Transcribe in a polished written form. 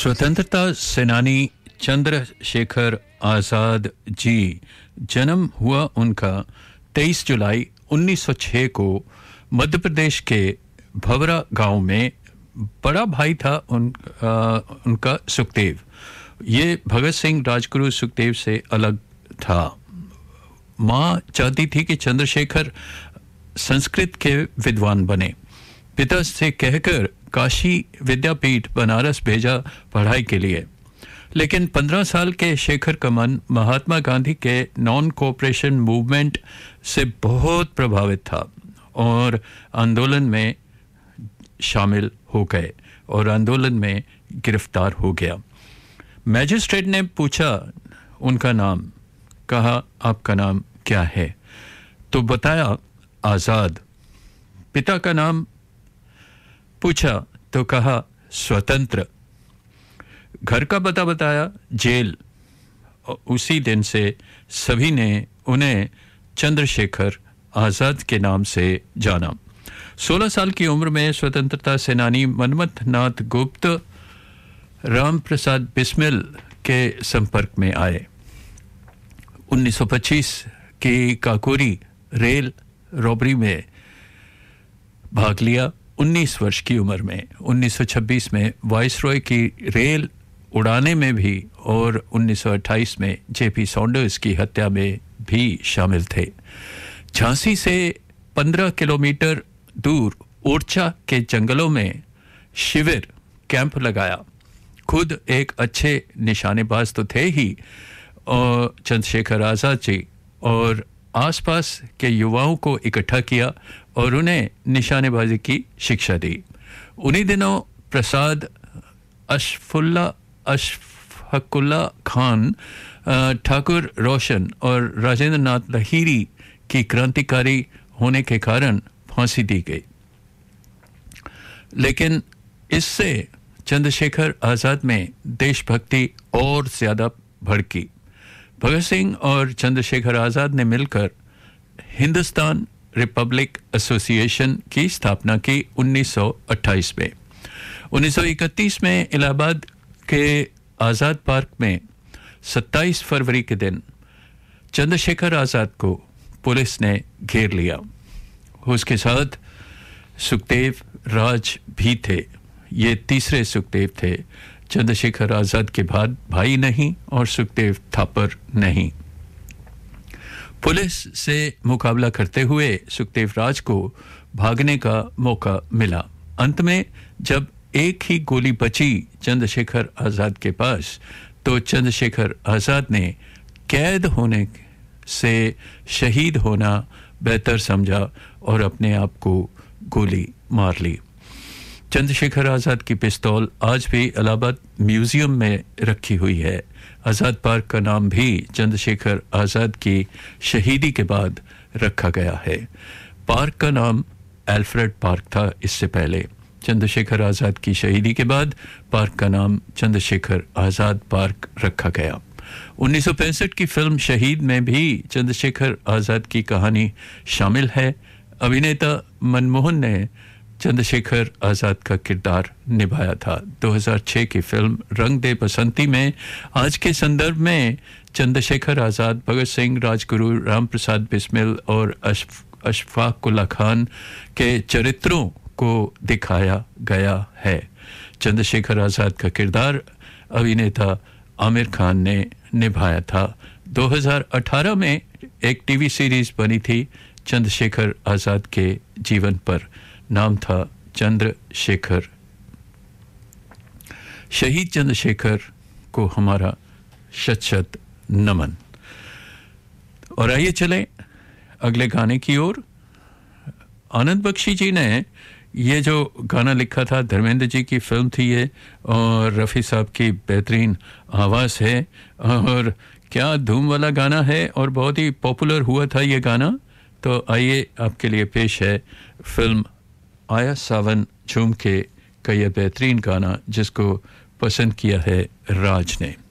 स्वतंत्रता सेनानी चंद्रशेखर आज़ाद जी जन्म हुआ उनका 23 जुलाई 1906 को मध्य प्रदेश के भवरा गांव में। बड़ा भाई था उनका सुखदेव। ये भगत सिंह राजगुरु सुखदेव से अलग था। माँ चाहती थी कि चंद्रशेखर संस्कृत के विद्वान बने। पिता से कहकर काशी विद्यापीठ बनारस भेजा पढ़ाई के लिए, लेकिन 15 साल के शेखर का मन महात्मा गांधी के नॉन कोऑपरेशन मूवमेंट से बहुत प्रभावित था और आंदोलन में शामिल हो गए और आंदोलन में गिरफ्तार हो गया। मैजिस्ट्रेट ने पूछा उनका नाम, कहा आपका नाम क्या है, तो बताया आज़ाद। पिता का नाम पूछा तो कहा स्वतंत्र। घर का पता बताया जेल। उसी दिन से सभी ने उन्हें चंद्रशेखर आज़ाद के नाम से जाना। 16 साल की उम्र में स्वतंत्रता सेनानी मनमथ नाथ गुप्त राम प्रसाद बिस्मिल के संपर्क में आए। 1925 की काकोरी रेल रॉबरी में भाग लिया। 19 वर्ष की उम्र में 1926 में वाइसरॉय की रेल उड़ाने में भी और 1928 में जेपी सॉन्डर्स की हत्या में भी शामिल थे। झांसी से 15 किलोमीटर दूर ओरछा के जंगलों में शिविर कैंप लगाया। खुद एक अच्छे निशानेबाज तो थे ही और चंद्रशेखर आज़ाद जी, और आसपास के युवाओं को इकट्ठा किया और उन्हें निशानेबाजी की शिक्षा दी। उन्हीं दिनों प्रसाद अशफाकुल्ला खान, ठाकुर रोशन और राजेंद्र नाथ लाहिरी की क्रांतिकारी होने के कारण फांसी दी गई, लेकिन इससे चंद्रशेखर आज़ाद में देशभक्ति और ज्यादा भड़की। भगत सिंह और चंद्रशेखर आज़ाद ने मिलकर हिंदुस्तान रिपब्लिक एसोसिएशन की स्थापना की 1928 में। 1931 में इलाहाबाद के आज़ाद पार्क में 27 फरवरी के दिन चंद्रशेखर आज़ाद को पुलिस ने घेर लिया। उसके साथ सुखदेव राज भी थे। ये तीसरे सुखदेव थे। चंद्रशेखर आज़ाद के बाद भाई नहीं और सुखदेव थापर नहीं। पुलिस से मुकाबला करते हुए सुखदेव राज को भागने का मौका मिला। अंत में जब एक ही गोली बची चंद्रशेखर आज़ाद के पास, तो चंद्रशेखर आज़ाद ने कैद होने से शहीद होना बेहतर समझा और अपने आप को गोली मार ली। चंद्रशेखर आज़ाद की पिस्तौल आज भी इलाहाबाद म्यूजियम में रखी हुई है। आज़ाद पार्क का नाम भी चंद्रशेखर आज़ाद की शहीदी के बाद रखा गया है। पार्क का नाम अल्फ्रेड पार्क था इससे पहले। चंद्रशेखर आज़ाद की शहीदी के बाद पार्क का नाम चंद्रशेखर आज़ाद पार्क रखा गया। 1965 की फिल्म शहीद में भी चंद्रशेखर आज़ाद की कहानी शामिल है। अभिनेता मनमोहन ने चंद्रशेखर आज़ाद का किरदार निभाया था। 2006 की फिल्म रंग दे बसंती में आज के संदर्भ में चंद्रशेखर आज़ाद, भगत सिंह, राजगुरु, राम प्रसाद बिस्मिल और अशफाकुल्ला खान के चरित्रों को दिखाया गया है। चंद्रशेखर आज़ाद का किरदार अभिनेता आमिर खान ने निभाया था। 2018 में एक टीवी सीरीज बनी थी चंद्रशेखर आज़ाद के जीवन पर। नाम था चंद्रशेखर। शहीद चंद्रशेखर को हमारा शत शत नमन। और आइए चलें अगले गाने की ओर। आनंद बख्शी जी ने ये जो गाना लिखा था, धर्मेंद्र जी की फिल्म थी ये, और रफ़ी साहब की बेहतरीन आवाज़ है और क्या धूम वाला गाना है और बहुत ही पॉपुलर हुआ था ये गाना। तो आइए आपके लिए पेश है फिल्म आया सावन झूम के का यह बेहतरीन गाना, जिसको पसंद किया है राज ने।